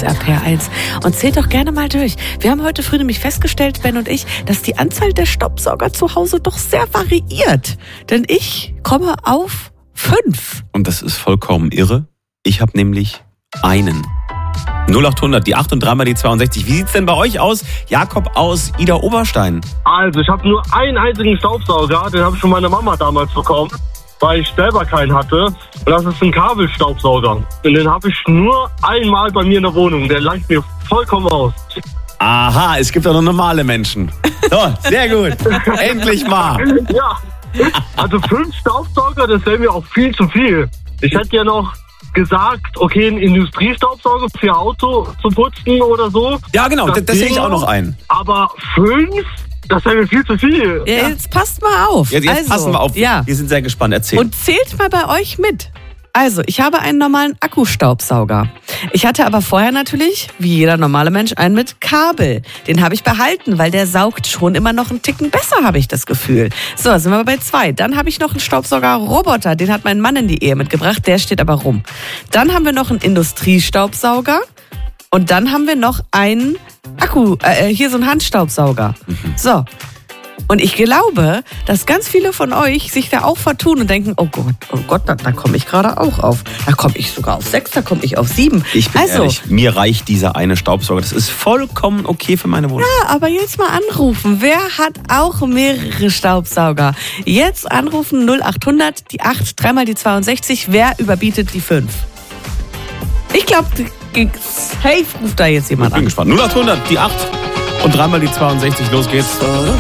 ist RPR1. Und zählt doch gerne mal durch. Wir haben heute früh nämlich festgestellt, Ben und ich, dass die Anzahl der Staubsauger zu Hause doch sehr variiert. Denn ich komme auf 5. Und das ist vollkommen irre. Ich habe nämlich einen. 0800, die 8 und 3 mal die 62. Wie sieht's denn bei euch aus? Jakob aus Ida Oberstein. Also, ich habe nur einen einzigen Staubsauger, den habe ich von meiner Mama damals bekommen, weil ich selber keinen hatte. Und das ist ein Kabelstaubsauger. Und den habe ich nur einmal bei mir in der Wohnung. Der langt mir vollkommen aus. Aha, es gibt auch noch normale Menschen. So, sehr gut. Endlich mal. Ja, also 5 Staubsauger, das wäre mir auch viel zu viel. Ich hätte ja noch gesagt, okay, einen Industriestaubsauger für Auto zu putzen oder so. Ja, genau, das sehe ich auch noch ein. Aber 5? Das wäre mir viel zu viel. Ja, jetzt passt mal auf. Jetzt passen wir auf. Ja. Wir sind sehr gespannt. Erzähl. Und zählt mal bei euch mit. Also, ich habe einen normalen Akkustaubsauger. Ich hatte aber vorher natürlich, wie jeder normale Mensch, einen mit Kabel. Den habe ich behalten, weil der saugt schon immer noch einen Ticken besser, habe ich das Gefühl. So, sind wir bei 2. Dann habe ich noch einen Staubsauger-Roboter. Den hat mein Mann in die Ehe mitgebracht. Der steht aber rum. Dann haben wir noch einen Industriestaubsauger. Und dann haben wir noch einen hier so einen Handstaubsauger. So. Und ich glaube, dass ganz viele von euch sich da auch vertun und denken, oh Gott, da komme ich gerade auch auf. Da komme ich sogar auf 6, da komme ich auf 7. Ich bin ehrlich, mir reicht dieser eine Staubsauger. Das ist vollkommen okay für meine Wohnung. Ja, aber jetzt mal anrufen. Wer hat auch mehrere Staubsauger? Jetzt anrufen 0800, die 8, 3 mal die 62. Wer überbietet die 5? Ich glaube, safe ruft da jetzt jemand Ich bin an. gespannt. 0800, die 8 und 3 mal die 62. Los geht's.